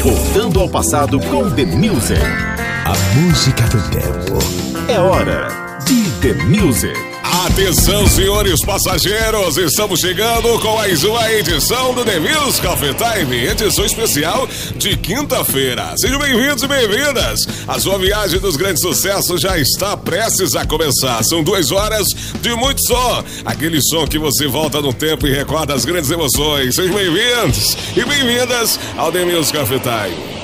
Voltando ao passado com The Music. A música do tempo. É hora de The Music. Atenção, senhores passageiros, estamos chegando com mais uma edição do The Music of Time, edição especial de quinta-feira. Sejam bem-vindos e bem-vindas. A sua viagem dos grandes sucessos já está prestes a começar. São 2 horas de muito som, aquele som que você volta no tempo e recorda as grandes emoções. Sejam bem-vindos e bem-vindas ao The Music of Time.